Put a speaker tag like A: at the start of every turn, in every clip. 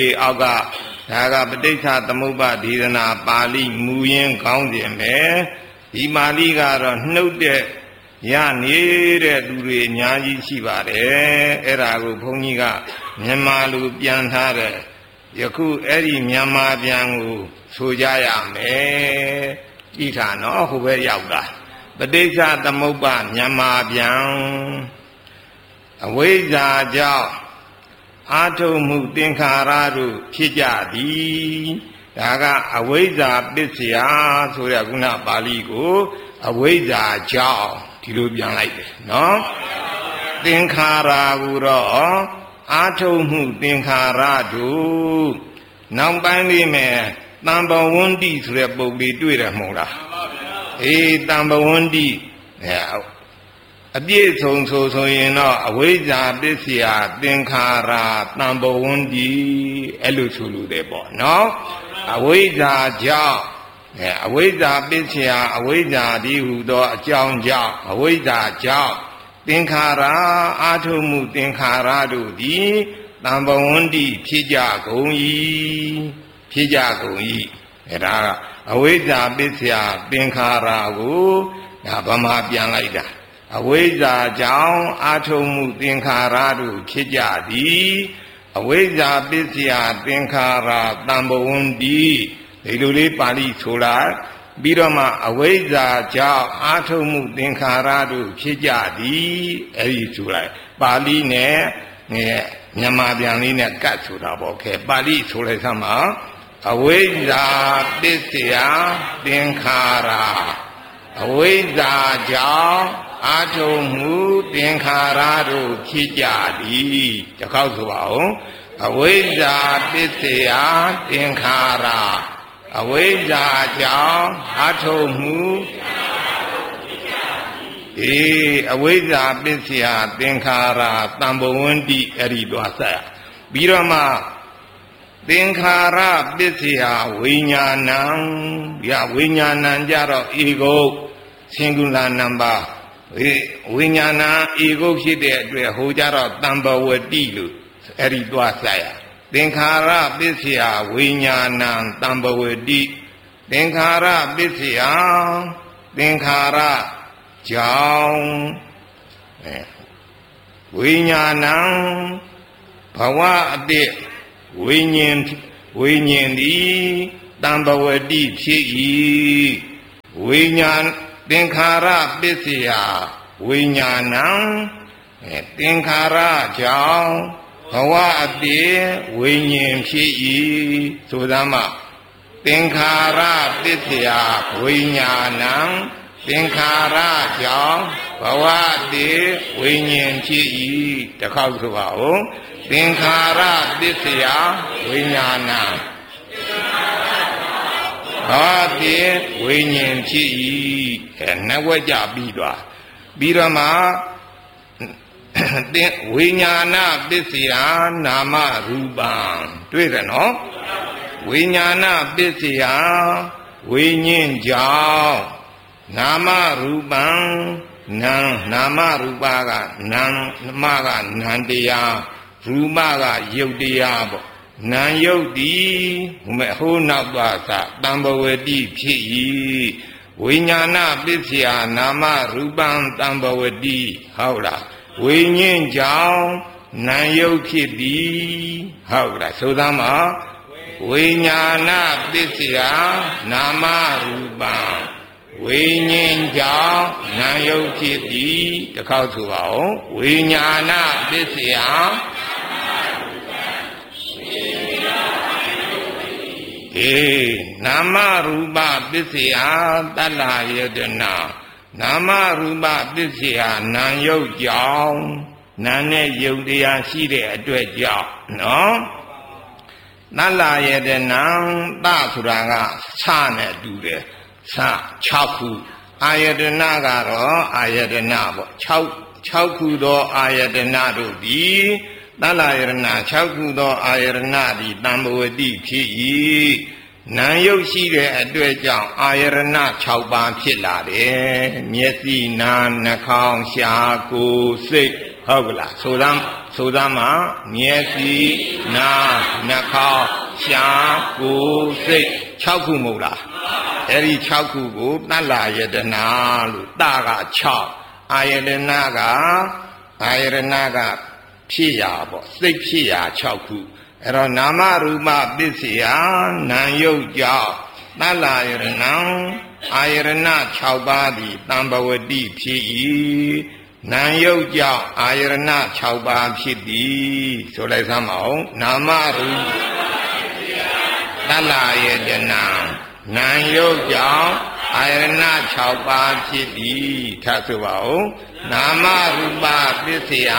A: အောက်ကဒါကပဋိစ္စသမုပ္ပါဒေသနာပါဠိမူရင်းခေါင်းစဉ်ပဲဒီပါဠိကတော့နှုတ်တဲ့ရနေတဲ့သူတွေအများကြီးရှိပါတယ်အဲ့ဒါကိုဘုန်းကြီးကမြန်မာလိုပြန်ထားတယ်ယခုအဲ့ဒီမြန်မာပြန်ကိုဆိုကြရမယ်ကြည့်ထားနော်ဟိုဘက်ရောက်တာပဋိစ္စသမုပ္ပါမြန်မာပြန်အဝိဇ္ဇာကြောင့်အာထုံမှုသင်္ခါရတို့ဖြစ်ကြသည်ဒါကအဝိဇ္ဇာပစ္စယဆိုတဲ့ခုနပါဠိကိုအဝိဇ္ဇာကြောင့်ဒီလိုပြန်လိုက်တယ်နော်သင်္ခါရကိုတော့အာထုံမှုသင်္ခါရတို့နောက်ပိုင်းလေးမယ်တံပဝန္တိဆိုတဲ့ပုဂ္ဂိုလ်တွေ့တယ်မဟုတ်လားအေးတံပဝန္တိအပြည့်စုံဆိုရင်တော့အဝိဇ္ဇာပစ္စယသင်္ခါရတံပဝန္တိအဲ့လိုဆိုလို့တယ်ပေါ့နော်အဝိဇ္ဇာကြောင့်အဝိဇ္ဇာပစ္စယအဝိဇ္ဇာဒီဟုသောအကြောင်းကြောင့်အဝိဇ္ဇာကြောင့်သင်္ခါရအာထုမှုသင်္ခါရတို့သည်တံပဝန္တိဖြစ်ကြကုန်၏ဖြစ်ကြကုန်၏အဲ့ဒါကအဝိဇ္ဇာပစ္စယသင်္ခါရကိုဒါဗမာပြန်လိုက်တာအဝိဇ္ဇာကြောင့်အာထုံမှုသင်္ခါရတို့ဖြစ်ကြသည်အဝိဇ္ဇာပစ္စယသင်္ခါရတံပဝန္တိဒီလိုလေးပါဠိဆိုလိုက်ပြီးတော့မှအဝိဇ္ဇာကြောင့်အာထုံမှုသင်္ခါရတို့ဖြစ်ကြသည်အဲဒီဆိုလိုက်ပါဠိနဲ့မြန်မာပြန်လေးနဲ့ကတ်ဆိုတာပေါ့ခဲပါဠိဆိုလိုက်သမှာအဝိဇ္ဇာပစ္စယသင်္ခါရအဝိဇ္ဇာကြောင့်အာထုံမှုသင်္ခါရတို့ဖြစ်ကြသည်တစ်ခေါက်ဆိုပါဦးအဝိဇ္ဇာပစ္စယသင်္ခါရအဝိဇ္ဇာကြောင့်အာထုံမှုအဝိဇ္ဇာပစ္စယသင်္ခါရတံပဝန္တိအဲ့ဒီတော့ဆက်ပြီးတော့မှသင်္ခါရပစ္စယဝိညာဏံဝိညာဏံကြတော့ဧကုစင်ကုလာနံပါတ်ဝိညာဏဧကုဖြစ်တဲ့အတွက်ဟိုကြတော့တံပဝတိလို့အဲ့ဒီသွားဆက်ရသင်္ခါရပစ္စယဝိညာဏံတံပဝတိသင်္ခါရပစ္စယသင်္ခါရကြောင့်ဝိညာဏံဘဝအတိဝိညာဉ်သည်တံပဝတိဖြစ်၏ဝိညာဏသင်္ခါရပစ္စယဝိညာဏံသင်္ခါရကြောင့်ဘဝအတိဝိညာဉ်ဖြစ်၏ဆိုသမှာသင်္ခါရပစ္စယဝိညာဏံသင်္ခါရကြောင့်ဘဝတိဝိညာဉ်ဖြစ်၏တစ်ခေါက်ဆိုပါဦးသင်္ခါရပစ္စယဝိညာဏံဘာတိဝိညာဉ်ဖြစ်၏နှစ်ဝက်ကြပြီးတော့မှဝိညာဏပစ္စယနာမရူပံတွေ့တယ်နော်ဝိညာဏပစ္စယဝိညာဉ်ကြောင့်နာမရူပံနာမရူပကနာမကနံတရားရူပကယုတ်တရားပေါ့နာယုတ်တိဟိုနောက်သွားသတံပဝတိဖြစ်၏ဝိညာဏပစ္စယနာမရူပံတံပဝတိဟုတ်လားဝိညာဉ်ကြောင့်နာယုတ်ဖြစ်သည်ဟုတ်လားဆိုသမှာဝိညာဏပစ္စယနာမရူပံဝိညာဉ်ကြောင့်နာယုတ်ဖြစ်သည်တစ်ခေါက်ဆိုပါဦးဝိညာဏပစ္စယနာမရူပပစ္စယတတ္တယတနာနာမရူပပစ္စယနာယုတ်ကြောင့်နာနဲ့ယုတ်တရားရှိတဲ့အတွက်ကြောင့်နော်တတ္တယတနာတဆိုတာကဆနဲ့တူတယ်ဆ6ခုအာယတနာကတော့အာယတနာပေါ့6ခုသောအာယတနာတို့သည်တတ္တယတနာ6ခုသောအာယတနာသည်တံပဝတိဖြစ်၏နာယုတ်ရှိတဲ့အတွက်ကြောင့်အာယတနာ6ပါးဖြစ်လာတယ်မျက်စိနာနှာခေါင်းရှားကိုယ်စိတ်ဟုတ်ကလားဆိုသမ်းဆိုသားမှာမျက်စိနားနှာခေါင်းရှားကိုယ်စိတ်6ခုမဟုတ်လားအဲ့ဒီ6ခုကိုတတ္လာယတနာလို့တက6အာယတနာကဖြစ်ရာပေါ့စိတ်ဖြစ်ရာ6ခုအဲ့တော့နာမရူပပစ္စယနာယုတ်ကြောင့်တတ္လာယတနာအာယတနာ6ပါးသည်တံဘဝတိဖြစ်၏နာယုတ်ကြောင့်အာယတနာ6ပါးဖြစ်သည်ဆိုလိုက်စမ်းပါဦးနာမရူပတတ္လာယတနာနာယုတ်ကြောင့်အာယတနာ6ပါးဖြစ်သည်ထပ်ဆိုပါဦးနာမရူပပစ္စယ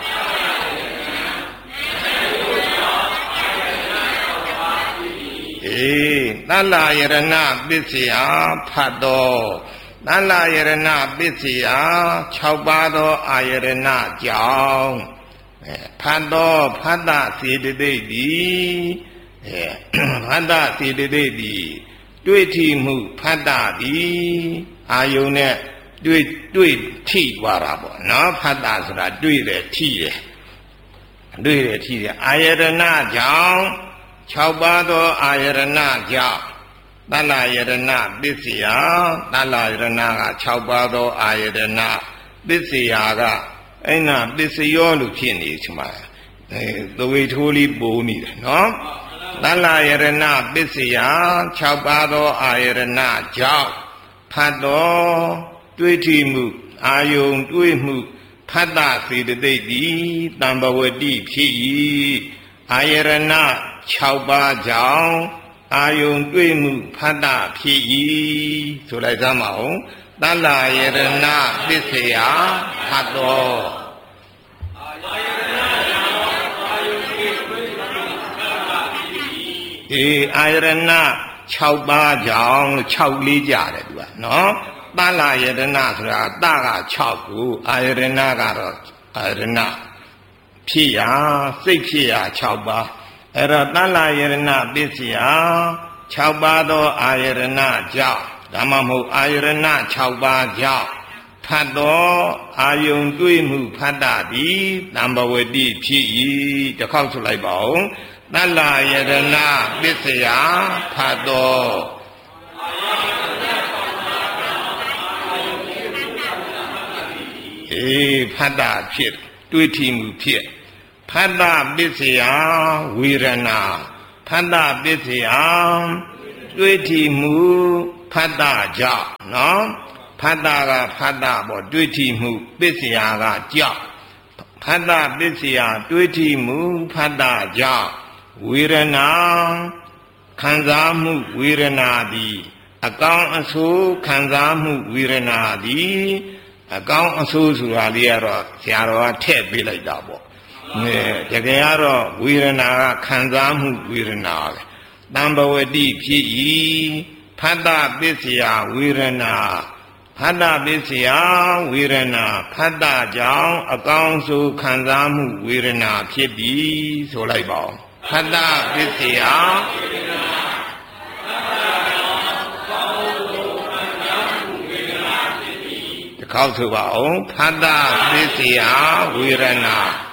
A: တတ္လာယရဏပစ္စယဖတ်တော်တတ္လာယရဏပစ္စယ6ပါးသောအာယရဏကြောင့်ဖတ်တော်ဖတ်တာစေတသိက်သည်ဖတ်တာစေတသိက်သည်တွေ့ထိမှုဖတ်တာသည်အာယုန်နဲ့တွေ့ထိသွားတာပေါ့နော်ဖတ်တာဆိုတာတွေ့တယ်ထိတယ်အာယရဏကြောင့်6ပါးသောအာယရဏကြောင့်တတ္လာယရဏပစ္စယတတ္လာယရဏက6ပါးသောအာယရဏပစ္စယကအဲ့နာပစ္စယောလို့ဖြစ်နေချင်ပါသဝေထိုးလေးပိုးနေတယ်နော်တတ္လာယရဏပစ္စယ6ပါးသောအာယရဏကြောင့်ဖတ်တော်တွေ့ထိမှုအာယုံတွေ့မှုဖတ်တာစေတသိက်သည်တံဘဝတိဖြစ်၏အာယရဏ6ပါးကြောင့်အာယုံတွေ့မှုဖတ်တာဖြစ်၏ဆိုလိုက်စမ်းပါဦးတတ္လာယရဏပစ္စယဖတ်တော်အာယရဏ6ပါးကြောင့်6လေးကြတယ်သူကနော်တတ္လာယရဏဆိုတာတက6ခုအာယရဏကတော့အာယရဏဖြစ်ရာစိတ်ဖြစ်ရာ6ပါးအဲ့တော့တတ္လာယရဏပစ္စယ6ပါးသောအာယရဏကြောင့်ဒါမှမဟုတ်အာယရဏ6ပါးကြောင့်ဖတ်တော်အာယုံတွေ့မှုဖတ်တာသည်တံဘဝတိဖြစ်၏တစ်ခေါက်ဆိုလိုက်ပါဦးတတ္လာယရဏပစ္စယဖတ်တော်ဖတ်တာဖြစ်တွေ့ထိမှုဖြစ်ဖတ်တာပစ္စယဝေရဏဖတ်တာပစ္စယတွေ့ထိမှုဖတ်တာကြောင့်နော်ဖတ်တာကဖတ်တာပေါ့တွေ့ထိမှုပစ္စယကကြောင့်ဖတ်တာပစ္စယတွေ့ထိမှုဖတ်တာကြောင့်ဝေရဏခံစားမှုဝေရဏသည်အကောင်းအဆိုးခံစားမှုဝေရဏသည်အကောင်းအဆိုးဆိုတာလေးကတော့ဆရာတော်ကထည့်ပေးလိုက်တာပေါ့တကယ်ကတော့ဝေဒနာကခံစားမှုဝေဒနာပဲတံဘဝတိဖြစ်၏ဖတ်တာပစ္စယဝေဒနာဖတ်တာပစ္စယဝေဒနာဖတ်တာကြောင့်အကောင်းဆုံးခံစားမှုဝေဒနာဖြစ်သည်ဆိုလိုက်ပါဦးဖတ်တာပစ္စယတစ်ခေါက်ဆိုပါဦးဖတ်တာပစ္စယဝေဒနာ